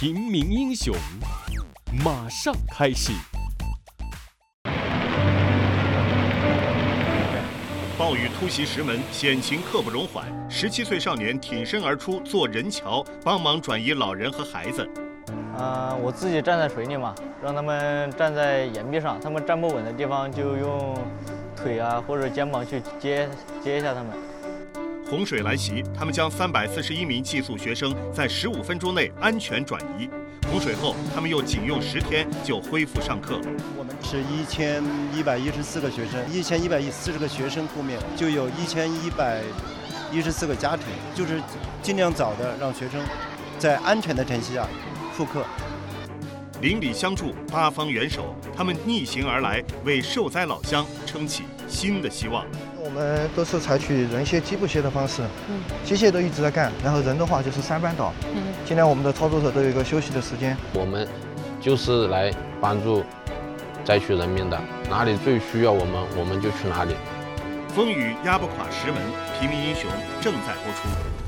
平民英雄马上开始。 暴雨突袭石门，险情刻不容缓。17岁少年挺身而出，做人桥，帮忙转移老人和孩子。 我自己站在水里嘛，让他们站在岩壁上，他们站不稳的地方就用腿或者肩膀去接一下他们。 洪水来袭，他们将341名寄宿学生在15分钟内安全转移。洪水后，他们又仅用10天就恢复上课。 我们是1114个学生，1140个学生后面就有1114个家庭，就是尽量早的让学生在安全的前提下复课。 邻里相助，八方援手，他们逆行而来，为受灾老乡撑起新的希望。 我们都是采取人械机不械的方式，机械都一直在干，然后人的话就是3班倒。尽量我们的操作者都有一个休息的时间。 我们就是来帮助灾区人民的，哪里最需要我们就去哪里。 风雨压不垮石门，平民英雄正在播出。